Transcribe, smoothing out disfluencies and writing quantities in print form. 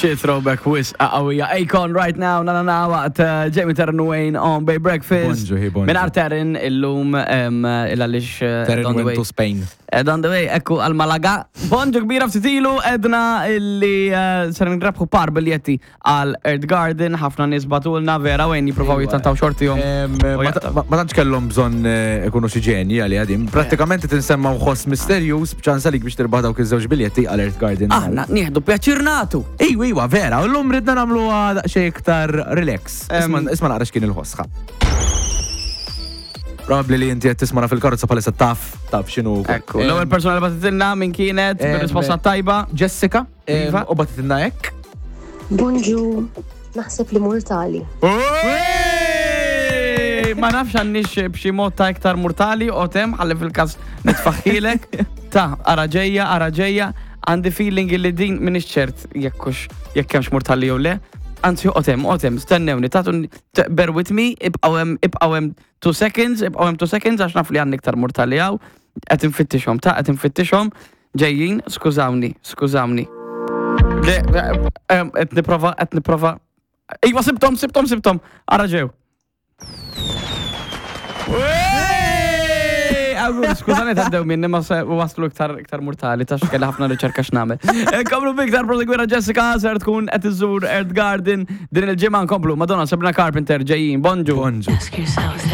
Shit, throwback wis qawwija. Akon right now, na waqt Jamie Terran Wayne on Bay Breakfast. Bonġu. Min Terran illum il-għalix Terran went to Spain. On the way, ekku għal-Malaga. Bonġu kbira ftitilu edna illi ser ngrabħu par biljetti għal Earth Garden, ħafna nisbatulna vera Wayne jiprofaw jittantaw xortijom. Ma tantx kellhom bżonn ikunu xi ġenji għali għadim. Prattikament tinsemmaw ħoss misterjus b'ċans għalik biex tirbaħ dawk iż-żewġ biljetti għal Earth Garden. Aħna nieħdu pjaċirnatu. Iwa, vera, u l-lum ridna namlu xej iktar relax. Isma naqra x'kien il-ħosħa. Probabli li inti qed tismana fil-karozza palissa taf x'inhu. Ekku, l-ewwel persuna li batitilna min kienet bir-risposta tajba. Jessica, u batitilna hekk. Bonġu, naħseb li mortali. Ma nafx għannix b'xi mod ta' iktar mortali u tem ħalli fil-każ nitfaħħilek. Ta' araġeja, għandi feeling li din minix ċert jekk hemmx mortali jew le. Anzi, otem, stennewni, bear with me, ibqawem 2 seconds, għax naf li għanni iktar mortali għaw, qed infittixhom, ġejjin, skużawni. Qed niprofa. Iwa, sibtom, araġew. Skużani taddew minni ma waslu iktar mortali, tax kelli ħafna riċerka x'namel. Komplu biktar prosegwira Jessica, ser tkun qed iżżur Earth Garden din il-ġimgħa nkomplu. Madonna Sabrina Carpenter ġejjin, bonġu.